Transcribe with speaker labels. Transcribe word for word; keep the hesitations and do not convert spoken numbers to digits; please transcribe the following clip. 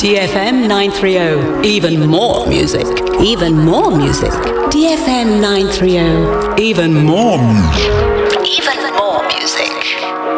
Speaker 1: D F M nine thirty. Even more music. Even more music. D F M nine thirty. Even more music. Even more music.